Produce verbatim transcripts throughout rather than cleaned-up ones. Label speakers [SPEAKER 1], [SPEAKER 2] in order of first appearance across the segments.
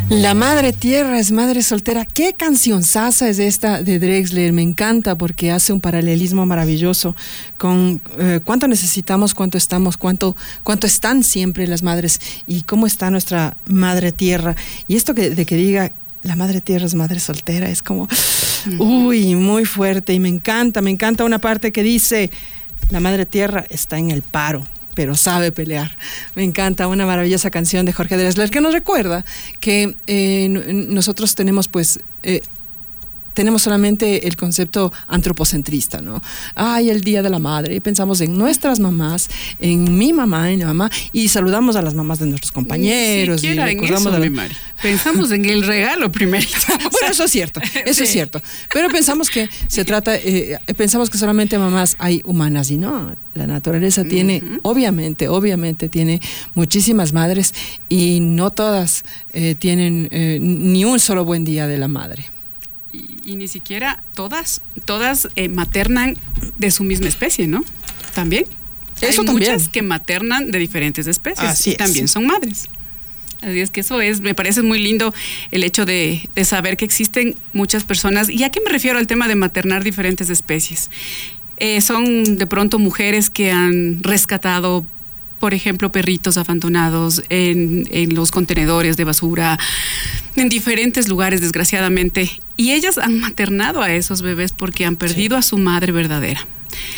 [SPEAKER 1] La Madre Tierra es madre soltera. Qué cancionzaza es esta de Drexler. Me encanta porque hace un paralelismo maravilloso con eh, cuánto necesitamos, cuánto estamos, cuánto, cuánto están siempre las madres y cómo está nuestra Madre Tierra. Y esto que, de que diga la Madre Tierra es madre soltera es como, uy, muy fuerte. Y me encanta, me encanta una parte que dice, la Madre Tierra está en el paro, pero sabe pelear. Me encanta, una maravillosa canción de Jorge Drexler que nos recuerda que eh, nosotros tenemos pues eh, tenemos solamente el concepto antropocentrista, ¿no? Ay, el Día de la Madre, y pensamos en nuestras mamás, en mi mamá, en mi mamá, y saludamos a las mamás de nuestros compañeros.
[SPEAKER 2] Ni
[SPEAKER 1] siquiera
[SPEAKER 2] y en eso,
[SPEAKER 1] a la...
[SPEAKER 2] mi Mari. Pensamos en el regalo primero.
[SPEAKER 1] Bueno, eso es cierto, eso sí. es cierto. Pero pensamos que se trata, eh, pensamos que solamente mamás hay humanas, y no, la naturaleza tiene, uh-huh. obviamente, obviamente tiene muchísimas madres, y no todas eh, tienen eh, ni un solo buen día de la madre.
[SPEAKER 2] Y, y ni siquiera todas, todas eh, maternan de su misma especie, ¿no? También.
[SPEAKER 1] Eso
[SPEAKER 2] Hay
[SPEAKER 1] también.
[SPEAKER 2] Muchas que maternan de diferentes especies.
[SPEAKER 1] Así
[SPEAKER 2] y
[SPEAKER 1] es.
[SPEAKER 2] También son madres. Así es que eso es, me parece muy lindo el hecho de, de saber que existen muchas personas. ¿Y a qué me refiero al tema de maternar diferentes especies? Eh, son de pronto mujeres que han rescatado, por ejemplo, perritos abandonados en, en los contenedores de basura, en diferentes lugares, desgraciadamente. Y ellas han maternado a esos bebés porque han perdido sí. a su madre verdadera.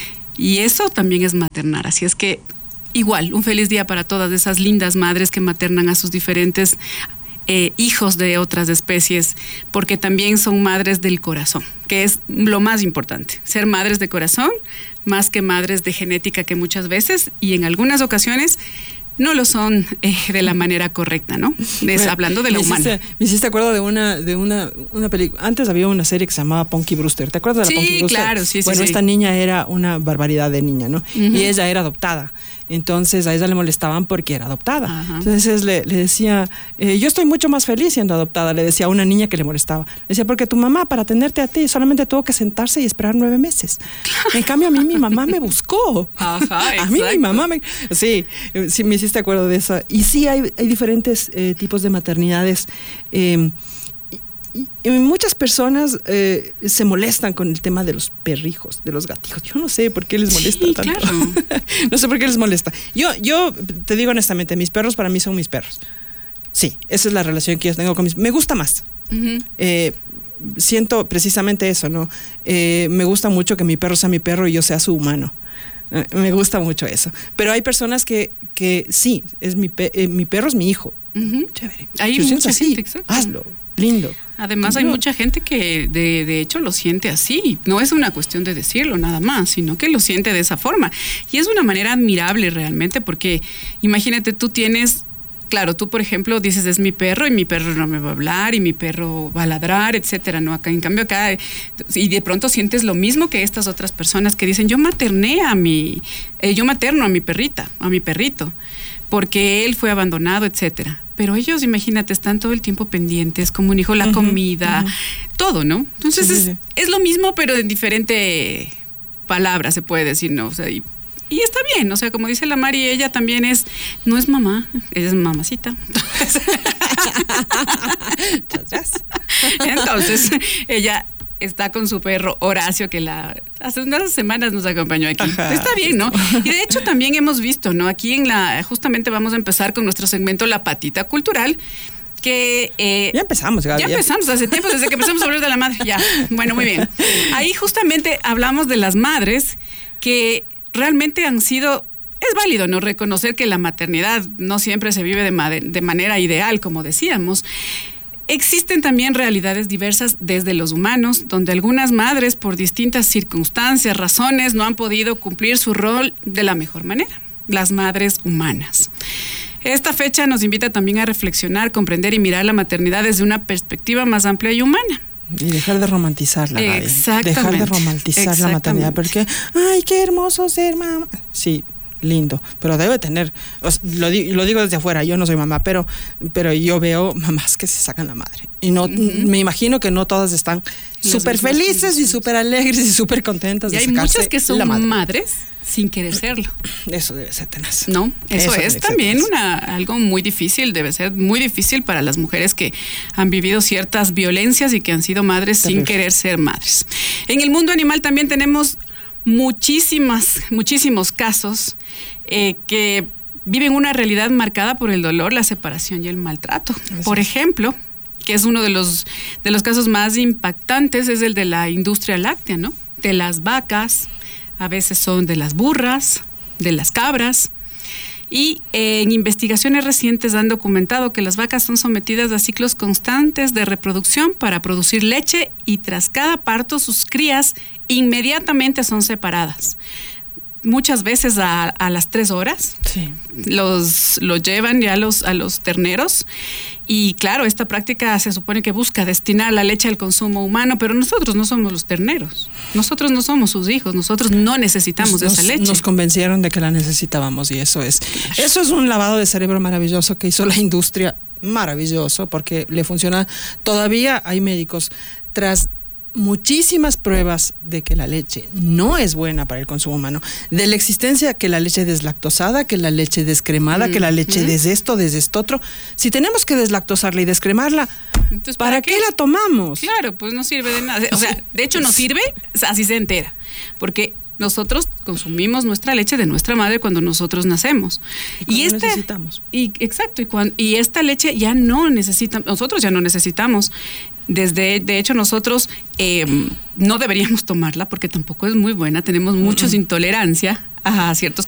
[SPEAKER 2] Y eso también es maternar. Así es que, igual, un feliz día para todas esas lindas madres que maternan a sus diferentes eh, hijos de otras especies, porque también son madres del corazón, que es lo más importante. Ser madres de corazón, más que madres de genética, que muchas veces, y en algunas ocasiones, no lo son eh, de la manera correcta, ¿no? Es, bueno, hablando de la humana.
[SPEAKER 1] Hiciste, me hiciste acuerdo de una, de una, una película. Antes había una serie que se llamaba Punky Brewster. ¿Te acuerdas de la
[SPEAKER 2] sí,
[SPEAKER 1] Punky Brewster?
[SPEAKER 2] Claro, sí, sí.
[SPEAKER 1] Bueno,
[SPEAKER 2] sí.
[SPEAKER 1] esta niña era una barbaridad de niña, ¿no? Uh-huh. Y ella era adoptada. Entonces a ella le molestaban porque era adoptada. Uh-huh. Entonces le, le decía, eh, yo estoy mucho más feliz siendo adoptada, le decía a una niña que le molestaba. Le decía, porque tu mamá para atenderte a ti solamente tuvo que sentarse y esperar nueve meses. En cambio a mí mi mamá me buscó.
[SPEAKER 2] Ajá,
[SPEAKER 1] a mí mi mamá me... Sí, sí me hiciste acuerdo de eso. Y sí hay, hay diferentes eh, tipos de maternidades. Eh, y, y muchas personas eh, se molestan con el tema de los perrijos, de los gatijos. Yo no sé por qué les molesta
[SPEAKER 2] sí,
[SPEAKER 1] tanto.
[SPEAKER 2] Claro.
[SPEAKER 1] No sé por qué les molesta. Yo, yo te digo honestamente, mis perros para mí son mis perros. Sí, esa es la relación que yo tengo con mis... Me gusta más. Uh-huh. Eh, siento precisamente eso, ¿no? Eh, me gusta mucho que mi perro sea mi perro y yo sea su humano. Me gusta mucho eso. Pero hay personas que, que sí, es mi, pe, eh, mi perro es mi hijo.
[SPEAKER 2] Uh-huh.
[SPEAKER 1] Chévere.
[SPEAKER 2] Hay
[SPEAKER 1] si
[SPEAKER 2] mucha
[SPEAKER 1] así,
[SPEAKER 2] gente, exacto.
[SPEAKER 1] Hazlo, lindo.
[SPEAKER 2] Además hay mucha gente que de, de hecho lo siente así. No es una cuestión de decirlo nada más, sino que lo siente de esa forma. Y es una manera admirable realmente, porque imagínate, tú tienes... Claro, tú, por ejemplo, dices, es mi perro y mi perro no me va a hablar y mi perro va a ladrar, etcétera, ¿no? Acá, en cambio, acá, y de pronto sientes lo mismo que estas otras personas que dicen, yo materné a mi, eh, yo materno a mi perrita, a mi perrito, porque él fue abandonado, etcétera. Pero ellos, imagínate, están todo el tiempo pendientes, como un hijo, la uh-huh, comida, uh-huh. todo, ¿no? Entonces, sí, es, sí, sí. es lo mismo, pero en diferente palabra, se puede decir, ¿no? O sea, y Y está bien, o sea, como dice la Mari, ella también es, no es mamá, ella es mamacita. Entonces, Entonces ella está con su perro Horacio, que la hace unas semanas nos acompañó aquí. Ajá. Está bien, ¿no? Y de hecho también hemos visto, ¿no? Aquí en la, justamente vamos a empezar con nuestro segmento La Patita Cultural, que... Eh,
[SPEAKER 1] ya empezamos. Ya,
[SPEAKER 2] ya empezamos, hace tiempo, desde que empezamos a hablar de la madre. Ya, bueno, muy bien. Ahí justamente hablamos de las madres que... realmente han sido, es válido, ¿no? Reconocer que la maternidad no siempre se vive de, ma- de manera ideal, como decíamos. Existen también realidades diversas desde los humanos, donde algunas madres, por distintas circunstancias, razones, no han podido cumplir su rol de la mejor manera. Las madres humanas. Esta fecha nos invita también a reflexionar, comprender y mirar la maternidad desde una perspectiva más amplia y humana.
[SPEAKER 1] Y dejar de romantizarla, Gaby. Dejar de romantizar la maternidad, porque, ay, qué hermoso ser mamá. Sí, lindo, pero debe tener, o sea, lo, di, lo digo desde afuera, yo no soy mamá, pero, pero yo veo mamás que se sacan la madre. Y no, uh-huh. me imagino que no todas están súper felices y súper alegres y súper contentas
[SPEAKER 2] y
[SPEAKER 1] de
[SPEAKER 2] hay
[SPEAKER 1] sacarse
[SPEAKER 2] muchas que son
[SPEAKER 1] la madre.
[SPEAKER 2] madres sin querer serlo.
[SPEAKER 1] Eso debe ser tenaz.
[SPEAKER 2] No, eso, eso es también
[SPEAKER 1] tenaz.
[SPEAKER 2] Una, algo muy difícil, debe ser muy difícil para las mujeres que han vivido ciertas violencias y que han sido madres Terrible. sin querer ser madres. En el mundo animal también tenemos muchísimas, muchísimos casos eh, que viven una realidad marcada por el dolor, la separación y el maltrato. Así por ejemplo, que es uno de los, de los casos más impactantes, es el de la industria láctea, ¿no? De las vacas, a veces son de las burras, de las cabras. Y eh, en investigaciones recientes han documentado que las vacas son sometidas a ciclos constantes de reproducción para producir leche y tras cada parto sus crías inmediatamente son separadas. Muchas veces a, a las tres horas
[SPEAKER 1] sí.
[SPEAKER 2] los, los llevan ya a los, a los terneros y claro, esta práctica se supone que busca destinar la leche al consumo humano, pero nosotros no somos los terneros, nosotros no somos sus hijos, nosotros no necesitamos
[SPEAKER 1] nos,
[SPEAKER 2] esa leche.
[SPEAKER 1] Nos convencieron de que la necesitábamos y eso es, claro. eso es un lavado de cerebro maravilloso que hizo la industria, maravilloso, porque le funciona. Todavía hay médicos tras muchísimas pruebas de que la leche no es buena para el consumo humano, de la existencia que la leche deslactosada, que la leche descremada, mm, que la leche mm. desde esto, desde esto otro. Si tenemos que deslactosarla y descremarla, entonces, ¿para, ¿para qué? qué la tomamos?
[SPEAKER 2] Claro, pues no sirve de nada. O sea, de hecho no sirve, así se entera, porque nosotros consumimos nuestra leche de nuestra madre cuando nosotros nacemos.
[SPEAKER 1] Y,
[SPEAKER 2] y esta,
[SPEAKER 1] necesitamos.
[SPEAKER 2] Y, exacto, y, cuando, y esta leche ya no necesita, nosotros ya no necesitamos. Desde, de hecho, nosotros eh, no deberíamos tomarla porque tampoco es muy buena. Tenemos muchos uh-uh. intolerancia a ciertos